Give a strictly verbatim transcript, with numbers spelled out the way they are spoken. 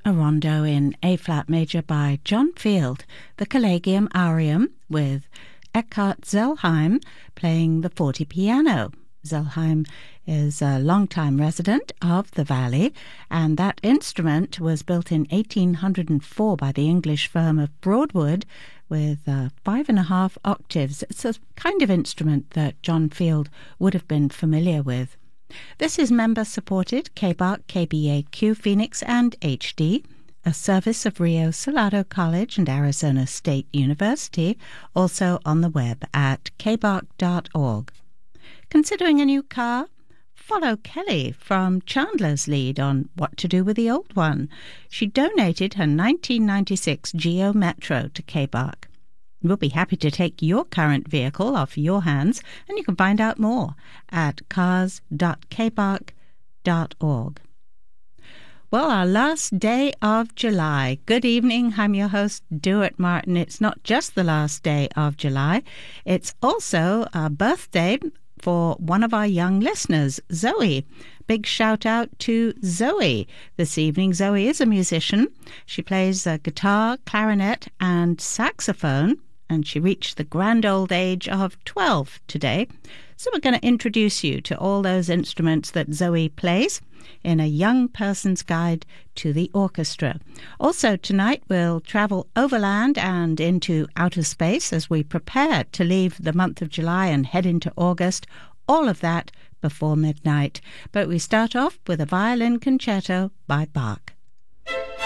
a rondo in A-flat major by John Field, the Collegium Aureum, with Eckhard Zellheim playing the forte piano. Zellheim is a long-time resident of the Valley, and that instrument was built in eighteen hundred four by the English firm of Broadwood with uh, five and a half octaves. It's a kind of instrument that John Field would have been familiar with. This is member-supported K B A R C, K B A Q Phoenix, and H D, a service of Rio Salado College and Arizona State University, also on the web at k b a r c dot org. Considering a new car? Follow Kelly from Chandler's lead on what to do with the old one. She donated her nineteen ninety-six Geo Metro to K B A R C. We'll be happy to take your current vehicle off your hands, and you can find out more at cars dot k b a r c dot org. Well, our last day of July. Good evening. I'm your host, Dewitt Martin. It's not just the last day of July. It's also a birthday for one of our young listeners, Zoe. Big shout out to Zoe this evening. Zoe is a musician. She plays uh, guitar, clarinet, and saxophone, and she reached the grand old age of twelve today. So we're going to introduce you to all those instruments that Zoe plays in a young person's guide to the orchestra. Also tonight we'll travel overland and into outer space as we prepare to leave the month of July and head into August. All of that before midnight. But we start off with a violin concerto by Bach.